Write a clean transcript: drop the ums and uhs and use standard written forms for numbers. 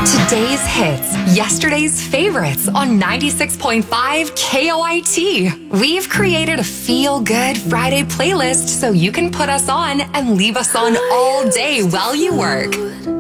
Today's hits, yesterday's favorites on 96.5 KOIT. We've created a feel-good Friday playlist so you can put us on and leave us on all day while you work.